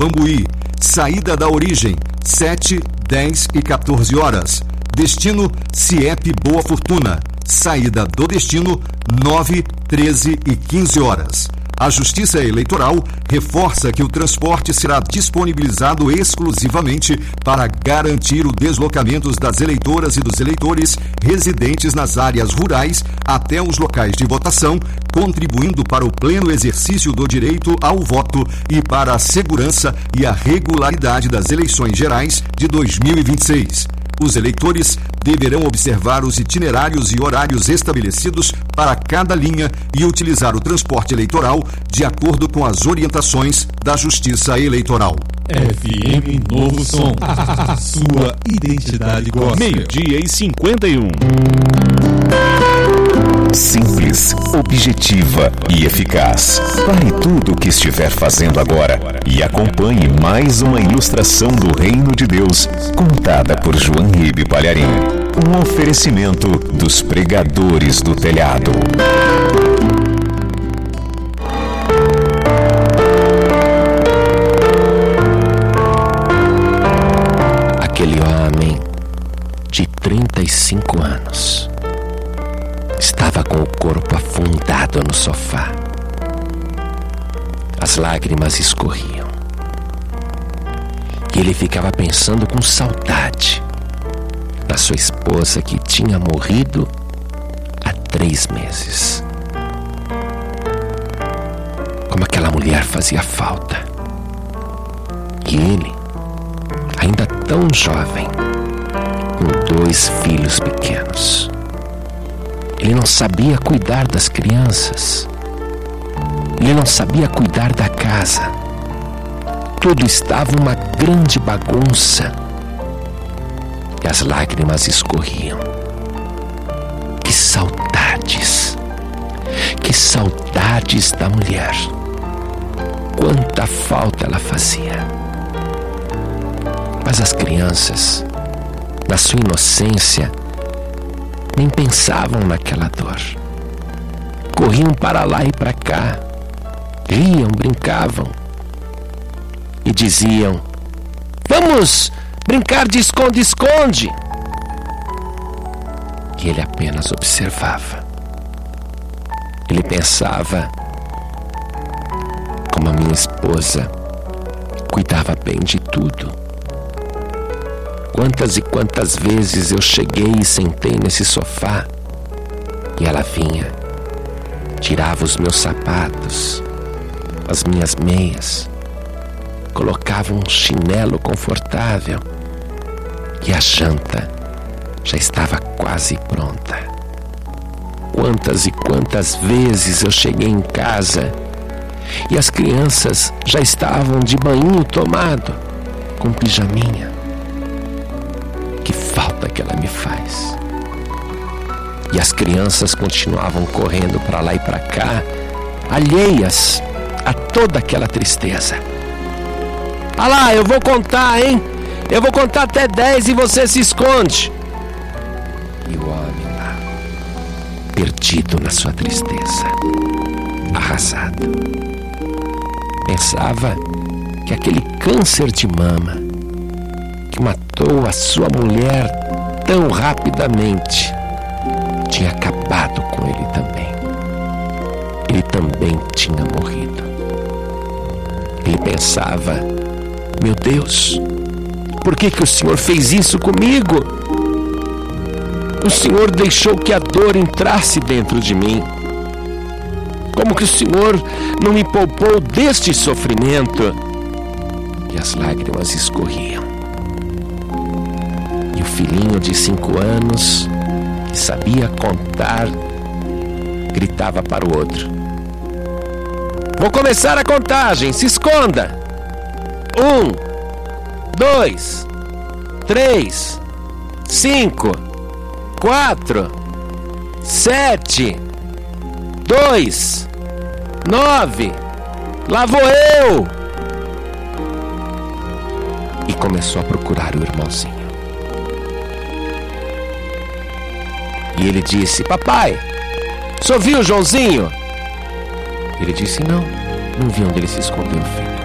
Bambuí. Saída da origem, 7, 10 e 14 horas. Destino, CIEP Boa Fortuna. Saída do destino, 9, 13 e 15 horas. A Justiça Eleitoral reforça que o transporte será disponibilizado exclusivamente para garantir o deslocamento das eleitoras e dos eleitores residentes nas áreas rurais até os locais de votação, contribuindo para o pleno exercício do direito ao voto e para a segurança e a regularidade das eleições gerais de 2026. Os eleitores deverão observar os itinerários e horários estabelecidos para cada linha e utilizar o transporte eleitoral de acordo com as orientações da Justiça Eleitoral. FM Novo Som, a sua identidade gospel. 12:51. Simples, objetiva e eficaz. Pare tudo o que estiver fazendo agora e acompanhe mais uma ilustração do Reino de Deus, contada por João Ribe Palharim. Um oferecimento dos pregadores do telhado. Aquele homem de 35 anos estava com o corpo afundado no sofá. As lágrimas escorriam. E ele ficava pensando com saudade na sua esposa que tinha morrido há 3 meses. Como aquela mulher fazia falta. E ele, ainda tão jovem, com 2 filhos pequenos. Ele não sabia cuidar das crianças. Ele não sabia cuidar da casa. Tudo estava uma grande bagunça. E as lágrimas escorriam. Que saudades! Que saudades da mulher! Quanta falta ela fazia! Mas as crianças, na sua inocência, nem pensavam naquela dor. Corriam para lá e para cá, riam, brincavam e diziam: "Vamos brincar de esconde-esconde!" E ele apenas observava. Ele pensava: como a minha esposa cuidava bem de tudo. Quantas e quantas vezes eu cheguei e sentei nesse sofá e ela vinha, tirava os meus sapatos, as minhas meias, colocava um chinelo confortável e a janta já estava quase pronta. Quantas e quantas vezes eu cheguei em casa e as crianças já estavam de banho tomado, com pijaminha. Que falta que ela me faz. E as crianças continuavam correndo para lá e para cá, alheias a toda aquela tristeza. "Ah lá, eu vou contar, hein? Eu vou contar até 10 e você se esconde." E o homem lá, perdido na sua tristeza, arrasado, pensava que aquele câncer de mama que matou a sua mulher tão rapidamente tinha acabado com ele também. Ele também tinha morrido. Ele pensava: "Meu Deus, por que o Senhor fez isso comigo? O Senhor deixou que a dor entrasse dentro de mim. Como que o Senhor não me poupou deste sofrimento?" E as lágrimas escorriam. E o filhinho de 5 anos, que sabia contar, gritava para o outro: "Vou começar a contagem, se esconda! 1, 2, 3, 5, 4, 7, 2, 9, lá vou eu!" E começou a procurar o irmãozinho. E ele disse: "Papai, o senhor viu o Joãozinho?" Ele disse: Não vi onde ele se escondeu, filho."